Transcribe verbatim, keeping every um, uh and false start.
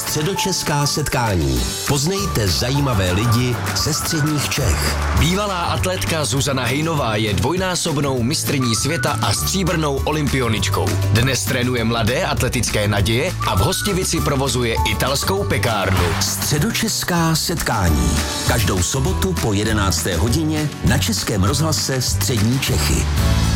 Středočeská setkání. Poznejte zajímavé lidi ze středních Čech. Bývalá atletka Zuzana Hejnová je dvojnásobnou mistryní světa a stříbrnou olympioničkou. Dnes trénuje mladé atletické naděje a v Hostivici provozuje italskou pekárnu. Středočeská setkání. Každou sobotu po jedenácté hodině na Českém rozhlase Střední Čechy.